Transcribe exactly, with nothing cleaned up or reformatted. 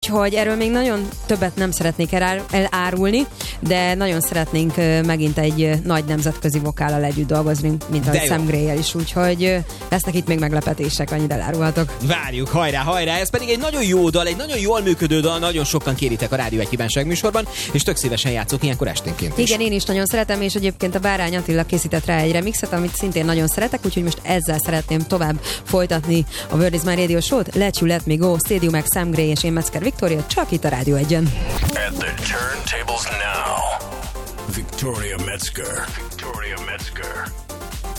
úgyhogy erről még nagyon többet nem szeretnék elárulni, de nagyon szeretnénk megint egy nagy nemzetközi vokállal együtt dolgozni, mint a Sam Gray-jel is, úgyhogy lesznek itt még meglepetések, annyit elárulhatok. Várjuk, hajrá, hajrá! Ez pedig egy nagyon jó dal, egy nagyon jól működő dal, nagyon sokan kéritek a Rádió egy kívánság műsorban, és tök szívesen játszok ilyenkor esténként is. Igen, én is nagyon szeretem, és egyébként a Bárány Attila készített rá egy remixet, amit szintén nagyon szeretek, úgyhogy most ezzel szeretném tovább folytatni a World is My Radio Show-t. Let You Let Me Go, Stadium Max, Sam Gray és én Metzger Viktória, csak itt a Rádió egyen. At the turntables now, Victoria Metzger. Victoria Metzger.